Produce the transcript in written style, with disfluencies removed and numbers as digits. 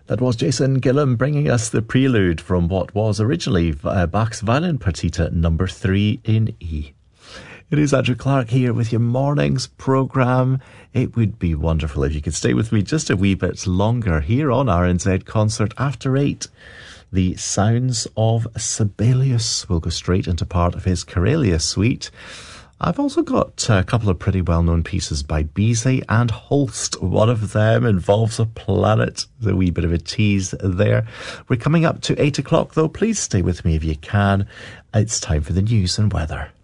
That was Jason Gillam bringing us the prelude from what was originally Bach's Violin Partita number 3 in E. It is Andrew Clark here with your morning's programme. It would be wonderful if you could stay with me just a wee bit longer here on RNZ Concert after 8. The sounds of Sibelius will go straight into part of his Karelia suite. I've also got a couple of pretty well-known pieces by Bizet and Holst. One of them involves a planet. There's a wee bit of a tease there. We're coming up to 8 o'clock, though. Please stay with me if you can. It's time for the news and weather.